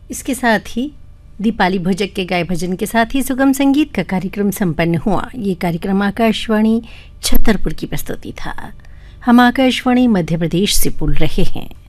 इसके साथ ही दीपाली भोजक के गाय भजन के साथ ही सुगम संगीत का कार्यक्रम संपन्न हुआ। ये कार्यक्रम आकाशवाणी छतरपुर की प्रस्तुति था। हम आकाशवाणी मध्य प्रदेश से बोल रहे हैं।